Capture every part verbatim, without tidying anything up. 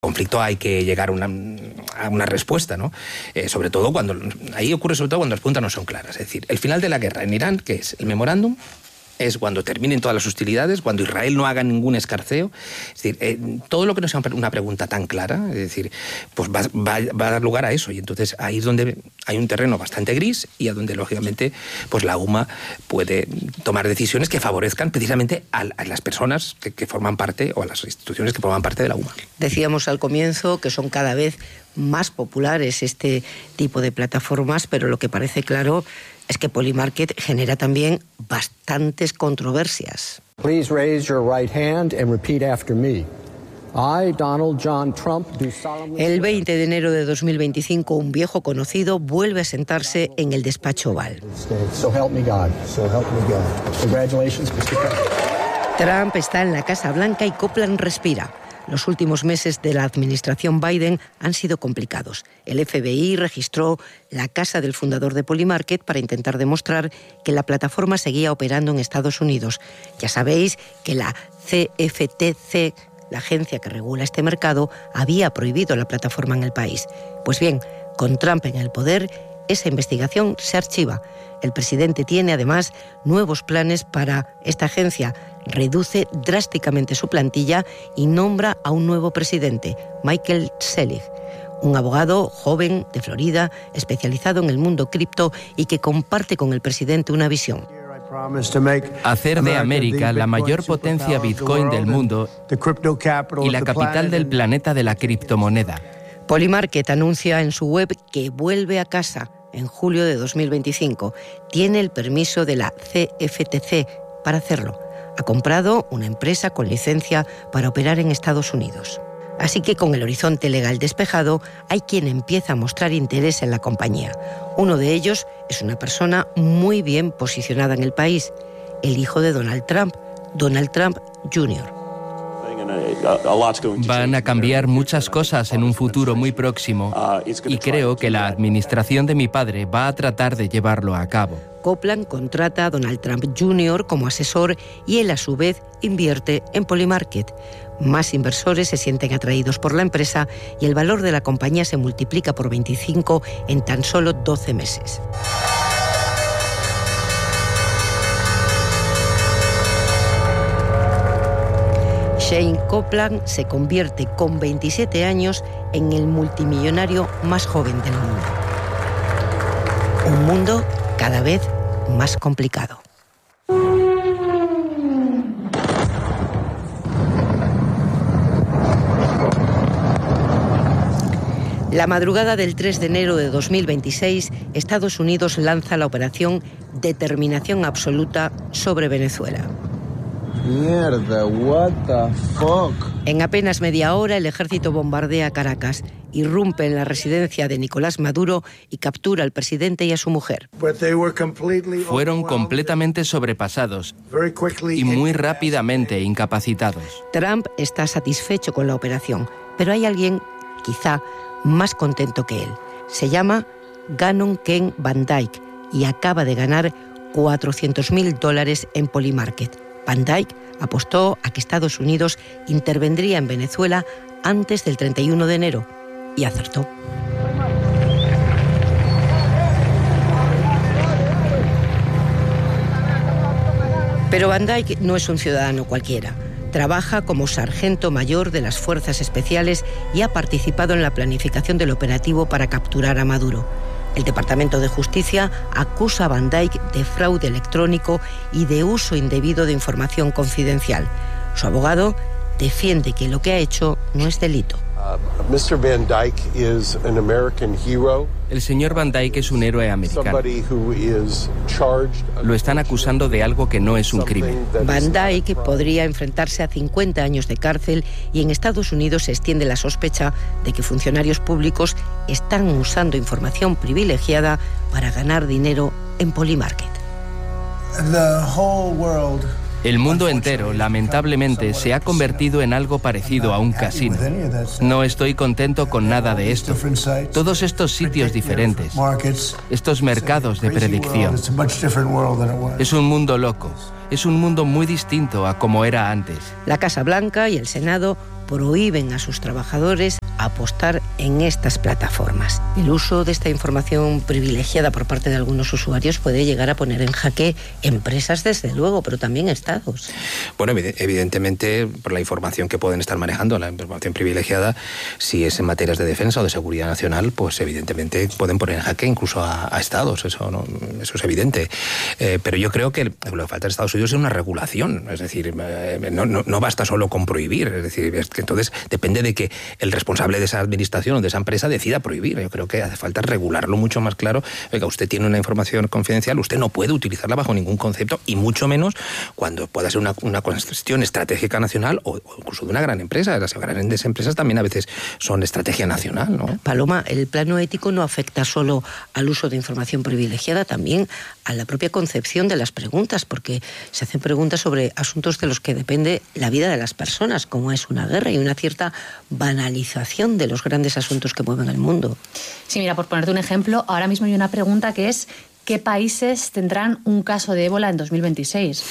conflicto hay que llegar a una, a una respuesta, ¿no? Eh, sobre todo cuando, ahí ocurre sobre todo cuando las preguntas no son claras. Es decir, el final de la guerra en Irán, ¿qué es? El memorándum es cuando terminen todas las hostilidades, cuando Israel no haga ningún escarceo. Es decir, eh, todo lo que no sea una pregunta tan clara, es decir, pues va, va, va a dar lugar a eso. Y entonces ahí es donde hay un terreno bastante gris y a donde, lógicamente, pues la U M A puede tomar decisiones que favorezcan precisamente a, a las personas que, que forman parte, o a las instituciones que forman parte de la U M A. Decíamos al comienzo que son cada vez más populares este tipo de plataformas, pero lo que parece claro es que Polymarket genera también bastantes controversias. Please raise your right hand and repeat after me. I, Donald John Trump, do solemnly... El veinte de enero de dos mil veinticinco, un viejo conocido vuelve a sentarse en el despacho Oval. So help me God. So help me God. Congratulations, mister President. Trump está en la Casa Blanca y Copeland respira. Los últimos meses de la administración Biden han sido complicados. El F B I registró la casa del fundador de Polymarket para intentar demostrar que la plataforma seguía operando en Estados Unidos. Ya sabéis que la C F T C, la agencia que regula este mercado, había prohibido la plataforma en el país. Pues bien, con Trump en el poder, esa investigación se archiva. El presidente tiene, además, nuevos planes para esta agencia. Reduce drásticamente su plantilla y nombra a un nuevo presidente, Michael Selig, un abogado joven de Florida, especializado en el mundo cripto y que comparte con el presidente una visión. Hacer de América la mayor potencia Bitcoin del mundo y la capital del planeta de la criptomoneda. Polymarket anuncia en su web que vuelve a casa en julio de dos mil veinticinco. Tiene el permiso de la C F T C para hacerlo. Ha comprado una empresa con licencia para operar en Estados Unidos. Así que con el horizonte legal despejado, hay quien empieza a mostrar interés en la compañía. Uno de ellos es una persona muy bien posicionada en el país, el hijo de Donald Trump, Donald Trump junior Van a cambiar muchas cosas en un futuro muy próximo y creo que la administración de mi padre va a tratar de llevarlo a cabo. Copeland contrata a Donald Trump junior como asesor y él a su vez invierte en Polymarket. Más inversores se sienten atraídos por la empresa y el valor de la compañía se multiplica por veinticinco en tan solo doce meses. Shane Copeland se convierte con veintisiete años en el multimillonario más joven del mundo. Un mundo cada vez más complicado. La madrugada del tres de enero de dos mil veintiséis, Estados Unidos lanza la operación Determinación Absoluta sobre Venezuela. Mierda, what the fuck. En apenas media hora, el ejército bombardea Caracas, irrumpe en la residencia de Nicolás Maduro y captura al presidente y a su mujer. Fueron completamente sobrepasados y muy rápidamente incapacitados. Trump está satisfecho con la operación, pero hay alguien, quizá, más contento que él. Se llama Gannon Ken Van Dyke y acaba de ganar cuatrocientos mil dólares en Polymarket. Van Dyke apostó a que Estados Unidos intervendría en Venezuela antes del treinta y uno de enero y acertó. Pero Van Dyke no es un ciudadano cualquiera. Trabaja como sargento mayor de las Fuerzas Especiales y ha participado en la planificación del operativo para capturar a Maduro. El Departamento de Justicia acusa a Van Dyke de fraude electrónico y de uso indebido de información confidencial. Su abogado defiende que lo que ha hecho no es delito. Uh, mister Van Dyke is an American hero. El señor Van Dyke es un héroe americano. Lo están acusando de algo que no es un crimen. Van Dyke podría enfrentarse a cincuenta años de cárcel y en Estados Unidos se extiende la sospecha de que funcionarios públicos están usando información privilegiada para ganar dinero en Polymarket. The whole world El mundo entero, lamentablemente, se ha convertido en algo parecido a un casino. No estoy contento con nada de esto. Todos estos sitios diferentes, estos mercados de predicción. Es un mundo loco. Es un mundo muy distinto a como era antes. La Casa Blanca y el Senado prohíben a sus trabajadores apostar en estas plataformas. El uso de esta información privilegiada por parte de algunos usuarios puede llegar a poner en jaque empresas, desde luego, pero también estados. Bueno, evidentemente, por la información que pueden estar manejando, la información privilegiada, si es en materias de defensa o de seguridad nacional, pues evidentemente pueden poner en jaque incluso a, a estados, eso, no, eso es evidente. Eh, pero yo creo que lo que falta en Estados Unidos es una regulación, es decir, eh, no, no, no basta solo con prohibir, es decir, es que entonces depende de que el responsable de esa administración o de esa empresa decida prohibir. Yo creo que hace falta regularlo mucho más claro. Oiga, usted tiene una información confidencial, usted no puede utilizarla bajo ningún concepto, y mucho menos cuando pueda ser una, una cuestión estratégica nacional o, o incluso de una gran empresa. Las grandes empresas también a veces son estrategia nacional, ¿no? Paloma, el plano ético no afecta solo al uso de información privilegiada, también a la propia concepción de las preguntas, porque se hacen preguntas sobre asuntos de los que depende la vida de las personas, como es una guerra, y una cierta banalización de los grandes asuntos que mueven el mundo. Sí, mira, por ponerte un ejemplo, ahora mismo hay una pregunta que es: ¿qué países tendrán un caso de ébola en dos mil veintiséis?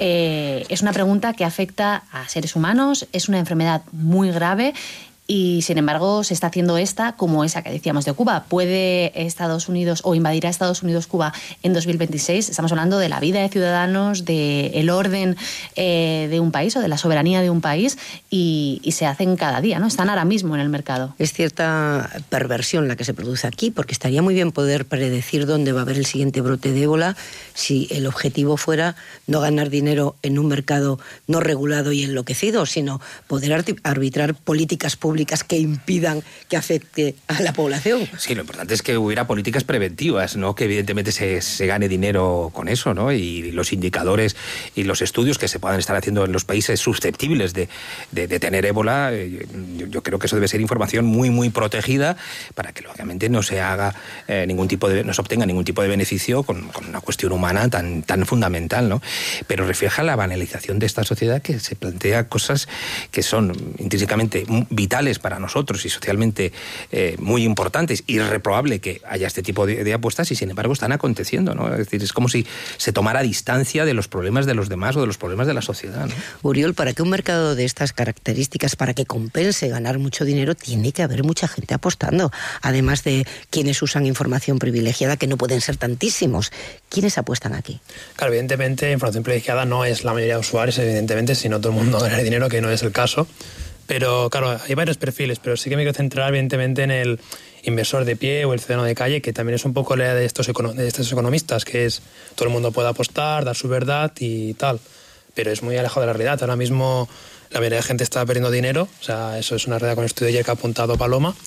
Eh, es una pregunta que afecta a seres humanos, es una enfermedad muy grave. Y, sin embargo, se está haciendo esta como esa que decíamos de Cuba. ¿Puede Estados Unidos o invadirá Estados Unidos Cuba en dos mil veintiséis? Estamos hablando de la vida de ciudadanos, del orden eh, de un país o de la soberanía de un país, y, y se hacen cada día, ¿no? Están ahora mismo en el mercado. Es cierta perversión la que se produce aquí, porque estaría muy bien poder predecir dónde va a haber el siguiente brote de ébola si el objetivo fuera no ganar dinero en un mercado no regulado y enloquecido, sino poder arbitrar políticas públicas que impidan que afecte a la población. Sí, lo importante es que hubiera políticas preventivas, ¿no? Que evidentemente se, se gane dinero con eso, ¿no? Y los indicadores y los estudios que se puedan estar haciendo en los países susceptibles de, de, de tener ébola, yo, yo creo que eso debe ser información muy, muy protegida para que, lógicamente, no se haga eh, ningún tipo de, no se obtenga ningún tipo de beneficio con, con una cuestión humana tan, tan fundamental, ¿no? Pero refleja la banalización de esta sociedad, que se plantea cosas que son intrínsecamente vitales para nosotros y socialmente eh, muy importantes, y es reprobable que haya este tipo de, de apuestas, y sin embargo están aconteciendo, ¿no? Es decir, es como si se tomara distancia de los problemas de los demás o de los problemas de la sociedad, ¿no? Uriol, para que un mercado de estas características, para que compense ganar mucho dinero, tiene que haber mucha gente apostando, además de quienes usan información privilegiada, que no pueden ser tantísimos. ¿Quiénes apuestan aquí? Claro, evidentemente, información privilegiada no es la mayoría de usuarios, evidentemente, si no todo el mundo gana dinero, que no es el caso. Pero claro, hay varios perfiles, pero sí que me quiero centrar evidentemente en el inversor de pie o el ciudadano de calle, que también es un poco la idea de estos, econo- de estos economistas, que es todo el mundo puede apostar, dar su verdad y tal, pero es muy alejado de la realidad. Ahora mismo la mayoría de gente está perdiendo dinero, o sea, eso es una realidad con el estudio ayer que ha apuntado Paloma.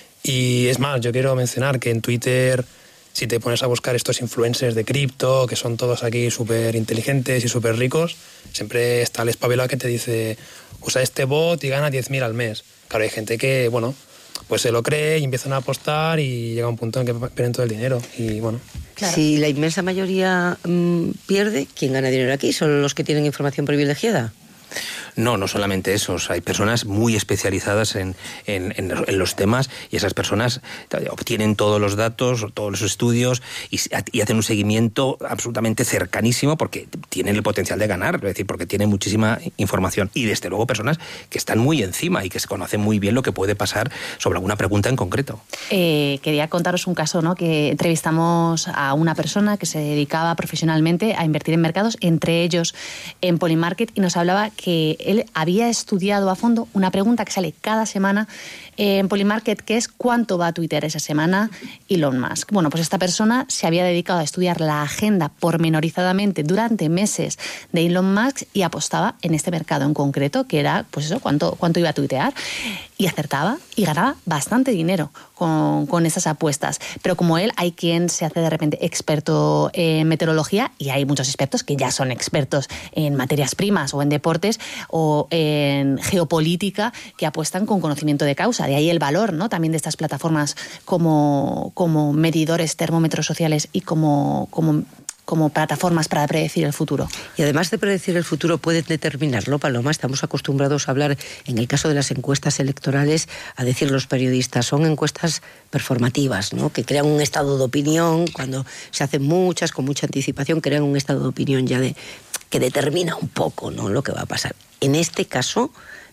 Y es más, yo quiero mencionar que en Twitter, si te pones a buscar estos influencers de cripto, que son todos aquí súper inteligentes y súper ricos, siempre está el espabilado que te dice: usa este bot y gana diez mil al mes. Claro, hay gente que, bueno, pues se lo cree y empiezan a apostar y llega un punto en que pierden todo el dinero. Y bueno. Claro. Si la inmensa mayoría mmm, pierde, ¿quién gana dinero aquí? ¿Son los que tienen información privilegiada? No, no solamente esos. Hay personas muy especializadas en, en, en, en los temas, y esas personas obtienen todos los datos, todos los estudios, y, y hacen un seguimiento absolutamente cercanísimo, porque tienen el potencial de ganar, es decir, porque tienen muchísima información. Y desde luego personas que están muy encima y que se conocen muy bien lo que puede pasar sobre alguna pregunta en concreto. Eh, quería contaros un caso, ¿no? Que entrevistamos a una persona que se dedicaba profesionalmente a invertir en mercados, entre ellos en Polymarket, y nos hablaba que él había estudiado a fondo una pregunta que sale cada semana en Polymarket, que es: ¿cuánto va a tuitear esa semana Elon Musk? Bueno, pues esta persona se había dedicado a estudiar la agenda pormenorizadamente durante meses de Elon Musk y apostaba en este mercado en concreto, que era, pues eso, cuánto, cuánto iba a tuitear, y acertaba y ganaba bastante dinero con, con esas apuestas. Pero como él, hay quien se hace de repente experto en meteorología, y hay muchos expertos que ya son expertos en materias primas o en deportes o en geopolítica, que apuestan con conocimiento de causa. De ahí el valor, ¿no?, también de estas plataformas como, como medidores, termómetros sociales y como, como, como plataformas para predecir el futuro. Y además de predecir el futuro, pueden determinarlo, Paloma. Estamos acostumbrados a hablar, en el caso de las encuestas electorales, a decir los periodistas, son encuestas performativas, ¿no?, que crean un estado de opinión. Cuando se hacen muchas, con mucha anticipación, crean un estado de opinión ya de que determina un poco, ¿no?, lo que va a pasar. En este caso,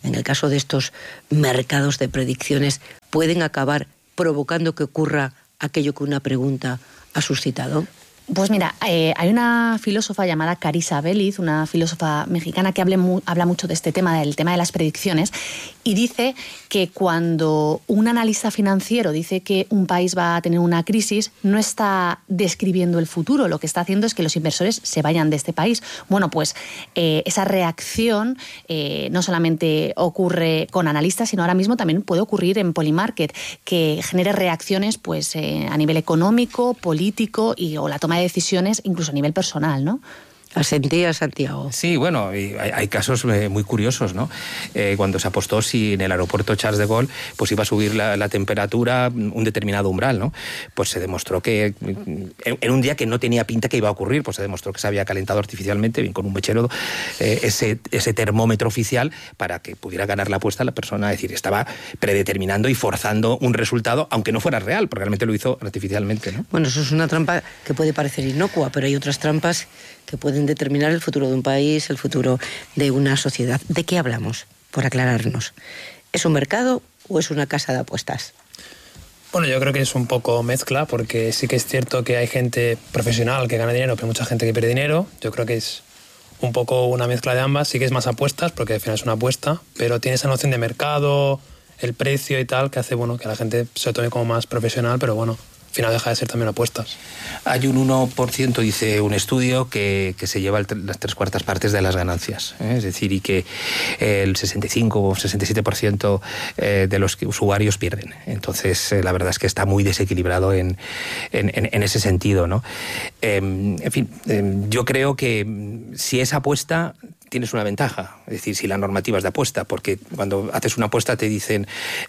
en el caso de estos mercados de predicciones, pueden acabar provocando que ocurra aquello que una pregunta ha suscitado? Pues mira, eh, hay una filósofa llamada Carissa Belliz, una filósofa mexicana que hable mu- habla mucho de este tema, del tema de las predicciones, y dice que cuando un analista financiero dice que un país va a tener una crisis, no está describiendo el futuro, lo que está haciendo es que los inversores se vayan de este país. Bueno, pues eh, esa reacción eh, no solamente ocurre con analistas, sino ahora mismo también puede ocurrir en Polymarket, que genere reacciones pues, eh, a nivel económico, político y o la toma de decisiones incluso a nivel personal, ¿no? Asentía, Santiago. Sí, bueno, hay, hay casos muy curiosos, ¿no? Eh, cuando se apostó si en el aeropuerto Charles de Gaulle pues iba a subir la, la temperatura un determinado umbral, ¿no? Pues se demostró que en, en un día que no tenía pinta que iba a ocurrir, pues se demostró que se había calentado artificialmente, bien con un mechero, eh, ese, ese termómetro oficial para que pudiera ganar la apuesta la persona. Es decir, estaba predeterminando y forzando un resultado, aunque no fuera real, porque realmente lo hizo artificialmente, ¿no? Bueno, eso es una trampa que puede parecer inocua, pero hay otras trampas que pueden determinar el futuro de un país, el futuro de una sociedad. ¿De qué hablamos? Por aclararnos. ¿Es un mercado o es una casa de apuestas? Bueno, yo creo que es un poco mezcla, porque sí que es cierto que hay gente profesional que gana dinero, pero mucha gente que pierde dinero. Yo creo que es un poco una mezcla de ambas. Sí que es más apuestas, porque al final es una apuesta, pero tiene esa noción de mercado, el precio y tal, que hace bueno que la gente se lo tome como más profesional, pero bueno, al final deja de ser también apuestas. Hay un uno por ciento, dice un estudio, que, que se lleva el, las tres cuartas partes de las ganancias, ¿eh? Es decir, y que el sesenta y cinco o sesenta y siete por ciento eh, de los usuarios pierden. Entonces, eh, la verdad es que está muy desequilibrado en, en, en, en ese sentido, ¿no? Eh, en fin, eh, yo creo que si es apuesta, tienes una ventaja, es decir, si la normativa es de apuesta, porque cuando haces una apuesta te dicen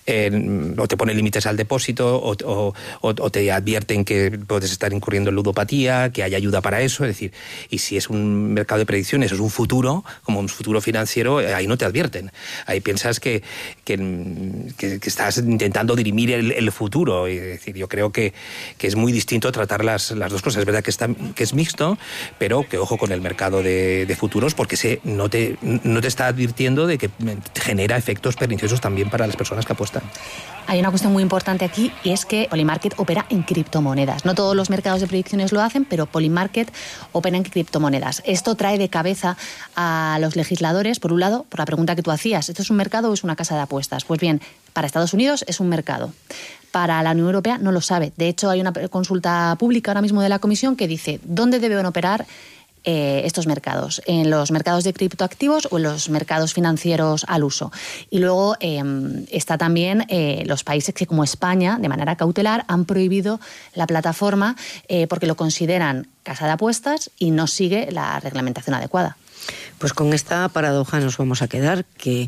eh, o te ponen límites al depósito o, o, o te advierten que puedes estar incurriendo en ludopatía, que hay ayuda para eso, es decir, y si es un mercado de predicciones, es un futuro, como un futuro financiero, ahí no te advierten, ahí piensas que, que, que, que estás intentando dirimir el, el futuro, es decir, yo creo que, que es muy distinto tratar las, las dos cosas, es verdad que, está, que es mixto, pero que ojo con el mercado de, de futuros, porque se no te, no te está advirtiendo de que genera efectos perniciosos también para las personas que apuestan. Hay una cuestión muy importante aquí y es que Polymarket opera en criptomonedas. No todos los mercados de predicciones lo hacen, pero Polymarket opera en criptomonedas. Esto trae de cabeza a los legisladores, por un lado, por la pregunta que tú hacías, ¿esto es un mercado o es una casa de apuestas? Pues bien, para Estados Unidos es un mercado. Para la Unión Europea no lo sabe. De hecho, hay una consulta pública ahora mismo de la Comisión que dice ¿dónde deben operar Eh, estos mercados? ¿En los mercados de criptoactivos o en los mercados financieros al uso? Y luego eh, está también eh, los países que, como España, de manera cautelar, han prohibido la plataforma eh, porque lo consideran casa de apuestas y no sigue la reglamentación adecuada. Pues con esta paradoja nos vamos a quedar, que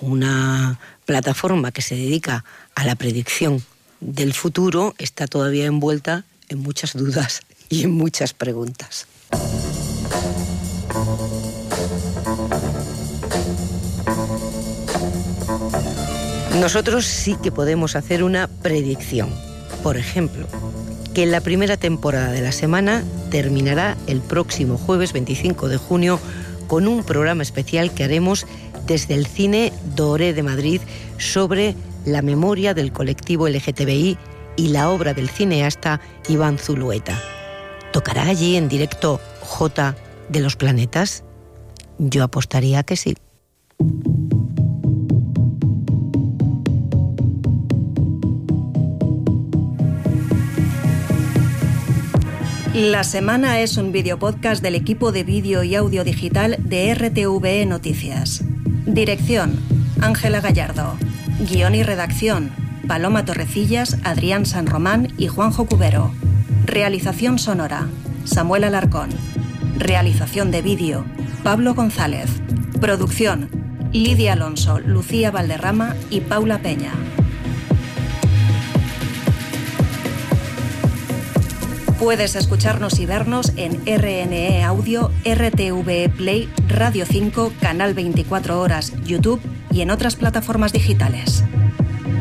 una plataforma que se dedica a la predicción del futuro está todavía envuelta en muchas dudas y en muchas preguntas. Nosotros sí que podemos hacer una predicción. Por ejemplo, que la primera temporada de la semana terminará el próximo jueves veinticinco de junio con un programa especial que haremos desde el Cine Doré de Madrid sobre la memoria del colectivo L G T B I y la obra del cineasta Iván Zulueta. ¿Tocará allí en directo J de los Planetas? Yo apostaría que sí. La Semana es un videopodcast del equipo de vídeo y audio digital de R T V E Noticias. Dirección: Ángela Gallardo. Guión y redacción: Paloma Torrecillas, Adrián San Román y Juanjo Cubero. Realización sonora: Samuel Alarcón. Realización de vídeo: Pablo González. Producción: Lidia Alonso, Lucía Valderrama y Paula Peña. Puedes escucharnos y vernos en R N E Audio, R T V E Play, Radio cinco, Canal veinticuatro Horas, YouTube y en otras plataformas digitales.